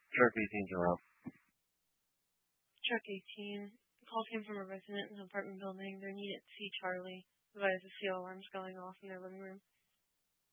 Truck 18's around. Truck 18. Call came from a resident in an apartment building. They needed to see Charlie. Advised the CO alarms going off in their living room.